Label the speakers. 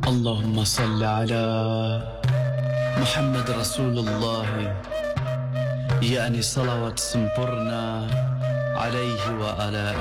Speaker 1: اللهم صل على محمد رسول الله، يعني صلوات سنبرنا عليه وعلى